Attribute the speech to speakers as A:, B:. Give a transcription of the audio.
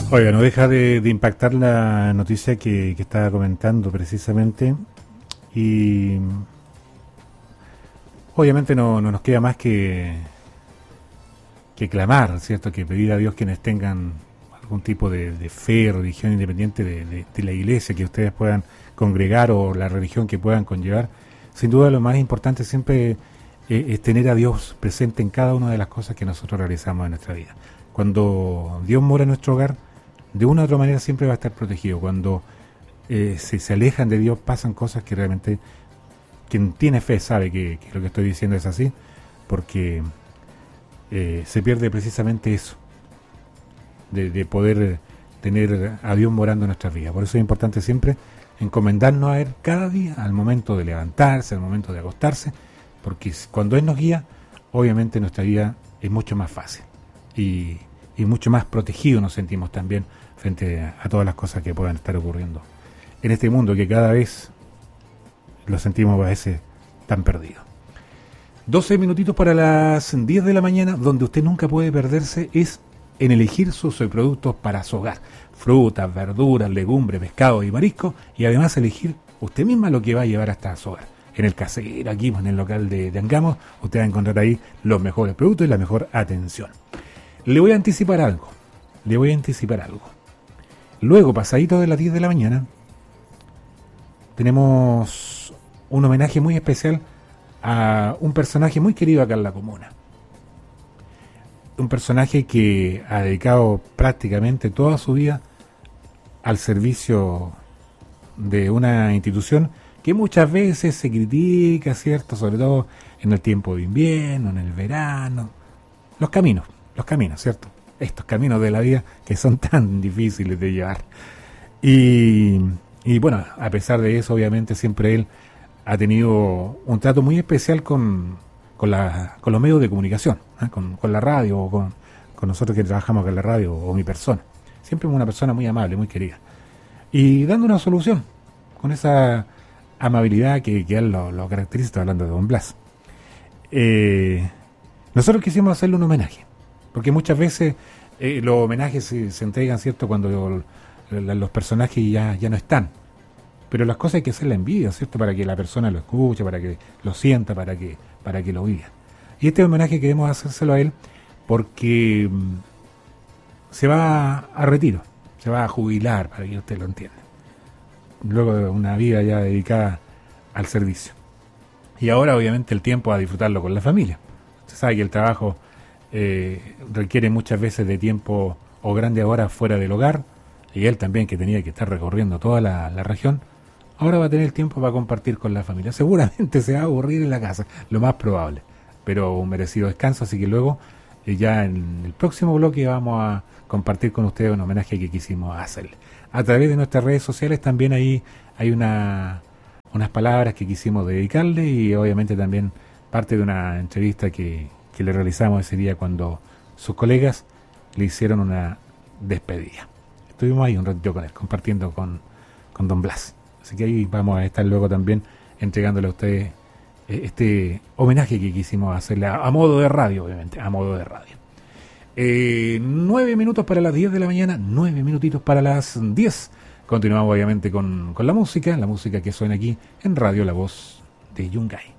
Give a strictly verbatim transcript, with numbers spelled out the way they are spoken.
A: Oiga, no deja de, de impactar la noticia que, que estaba comentando precisamente, y obviamente no, no nos queda más que, que clamar, ¿cierto? Que pedir a Dios quienes tengan algún tipo de, de fe, religión independiente de, de, de la iglesia que ustedes puedan congregar o la religión que puedan conllevar. Sin duda lo más importante siempre eh, es tener a Dios presente en cada una de las cosas que nosotros realizamos en nuestra vida. Cuando Dios mora en nuestro hogar, de una u otra manera siempre va a estar protegido. Cuando eh, se, se alejan de Dios, pasan cosas que realmente quien tiene fe sabe que, que lo que estoy diciendo es así, porque eh, se pierde precisamente eso, de, de poder tener a Dios morando en nuestras vidas. Por eso es importante siempre encomendarnos a Él cada día, al momento de levantarse, al momento de acostarse, porque cuando Él nos guía, obviamente nuestra vida es mucho más fácil y, y mucho más protegido nos sentimos también frente a, a todas las cosas que puedan estar ocurriendo en este mundo que cada vez lo sentimos a veces tan perdido. doce minutitos para las diez de la mañana, donde usted nunca puede perderse es en elegir sus productos para su hogar. Frutas, verduras, legumbres, pescado y marisco, y además elegir usted misma lo que va a llevar hasta su hogar. En el casero, aquí en el local de, de Angamos, usted va a encontrar ahí los mejores productos y la mejor atención. Le voy a anticipar algo, le voy a anticipar algo. Luego, pasadito de las diez de la mañana, tenemos un homenaje muy especial a un personaje muy querido acá en la comuna. Un personaje que ha dedicado prácticamente toda su vida al servicio de una institución que muchas veces se critica, ¿cierto? Sobre todo en el tiempo de invierno, en el verano. Los caminos, los caminos, ¿cierto? Estos caminos de la vida que son tan difíciles de llevar. Y, y bueno, a pesar de eso, obviamente siempre él ha tenido un trato muy especial con, con, la, con los medios de comunicación, ¿eh? con, con la radio, o con, con nosotros que trabajamos acá en la radio, o mi persona. Siempre una persona muy amable, muy querida. Y dando una solución, con esa amabilidad que, que él lo, lo caracteriza, estoy hablando de Don Blas. Eh, nosotros quisimos hacerle un homenaje, porque muchas veces eh, los homenajes se, se entregan, ¿cierto?, cuando lo, los personajes ya, ya no están. Pero las cosas hay que hacerla en vida, ¿cierto?, para que la persona lo escuche, para que lo sienta, para que, para que lo viva. Y este homenaje queremos hacérselo a él porque mmm, se va a retiro, se va a jubilar, para que usted lo entienda. Luego de una vida ya dedicada al servicio. Y ahora obviamente el tiempo a disfrutarlo con la familia. Usted sabe que el trabajo eh, requiere muchas veces de tiempo o grandes horas fuera del hogar, y él también, que tenía que estar recorriendo toda la, la región, ahora va a tener tiempo para compartir con la familia. Seguramente se va a aburrir en la casa, lo más probable, pero un merecido descanso. Así que luego eh, ya en el próximo bloque vamos a compartir con ustedes un homenaje que quisimos hacerle. A través de nuestras redes sociales también ahí hay una, unas palabras que quisimos dedicarle, y obviamente también parte de una entrevista que, que le realizamos ese día cuando sus colegas le hicieron una despedida. Estuvimos ahí un ratito con él, compartiendo con, con Don Blas. Así que ahí vamos a estar luego también entregándole a ustedes este homenaje que quisimos hacerle a, a modo de radio, obviamente, a modo de radio. Eh, nueve minutos para las diez de la mañana, nueve minutitos para las diez. Continuamos obviamente con, con la música, la música que suena aquí en Radio La Voz de Yungay.